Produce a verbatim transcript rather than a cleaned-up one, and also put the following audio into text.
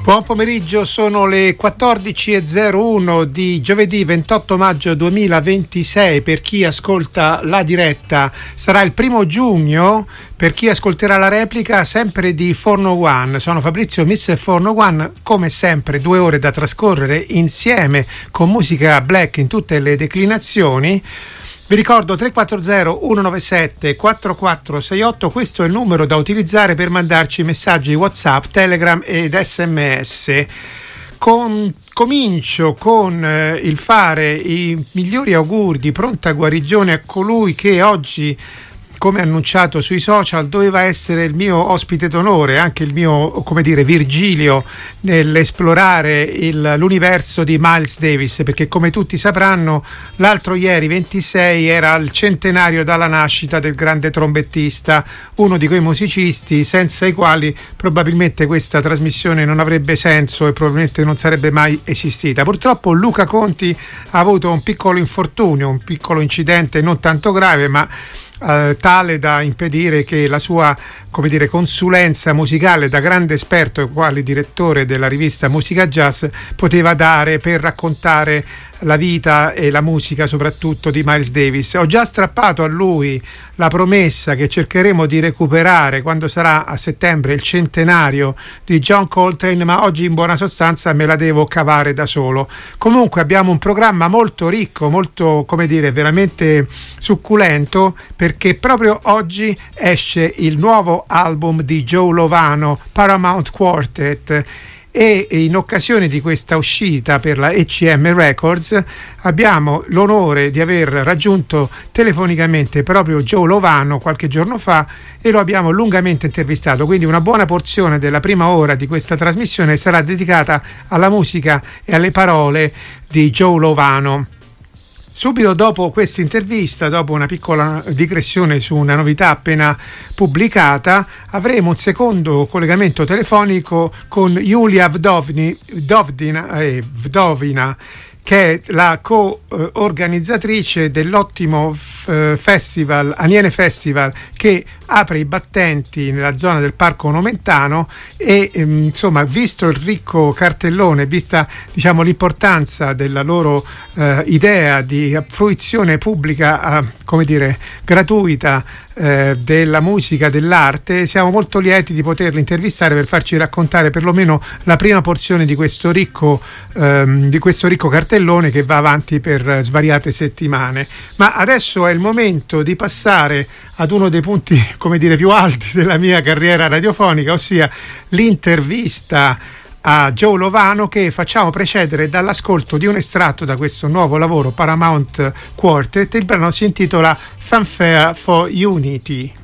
Buon pomeriggio, sono le quattordici e zero uno di giovedì ventotto maggio duemilaventisei. Per chi ascolta la diretta sarà il primo giugno, per chi ascolterà la replica sempre di Forno One. Sono Fabrizio mister Forno One, come sempre due ore da trascorrere insieme con musica black in tutte le declinazioni. Vi ricordo tre quattro zero uno nove sette quattro quattro sei otto, questo è il numero da utilizzare per mandarci messaggi WhatsApp, Telegram ed sms. Con, comincio con eh, il fare i migliori auguri di pronta guarigione a colui che oggi, come annunciato sui social, doveva essere il mio ospite d'onore, anche il mio, come dire, Virgilio nell'esplorare il, l'universo di Miles Davis, perché come tutti sapranno l'altro ieri ventisei era il centenario dalla nascita del grande trombettista, uno di quei musicisti senza i quali probabilmente questa trasmissione non avrebbe senso e probabilmente non sarebbe mai esistita. Purtroppo Luca Conti ha avuto un piccolo infortunio, un piccolo incidente non tanto grave, ma Uh, tale da impedire che la sua, come dire, consulenza musicale da grande esperto e quale direttore della rivista Musica Jazz poteva dare per raccontare la vita e la musica soprattutto di Miles Davis. Ho già strappato a lui la promessa che cercheremo di recuperare quando sarà a settembre il centenario di John Coltrane, ma oggi in buona sostanza me la devo cavare da solo. Comunque abbiamo un programma molto ricco, molto, come dire, veramente succulento, perché proprio oggi esce il nuovo album di Joe Lovano, Paramount Quartet, e in occasione di questa uscita per la E C M Records abbiamo l'onore di aver raggiunto telefonicamente proprio Joe Lovano qualche giorno fa e lo abbiamo lungamente intervistato, quindi una buona porzione della prima ora di questa trasmissione sarà dedicata alla musica e alle parole di Joe Lovano. Subito dopo questa intervista, dopo una piccola digressione su una novità appena pubblicata, avremo un secondo collegamento telefonico con Julia Vdovni, Vdovina, eh, Vdovina, che è la co-organizzatrice dell'ottimo f- festival, Aniene Festival, che apre i battenti nella zona del Parco Nomentano e ehm, insomma, visto il ricco cartellone, vista, diciamo, l'importanza della loro eh, idea di fruizione pubblica, eh, come dire, gratuita eh, della musica, dell'arte, siamo molto lieti di poterli intervistare per farci raccontare perlomeno la prima porzione di questo ricco ehm, di questo ricco cartellone che va avanti per svariate settimane. Ma adesso è il momento di passare ad uno dei punti, come dire, più alti della mia carriera radiofonica, ossia l'intervista a Joe Lovano, che facciamo precedere dall'ascolto di un estratto da questo nuovo lavoro Paramount Quartet. Il brano si intitola Fanfare for Unity.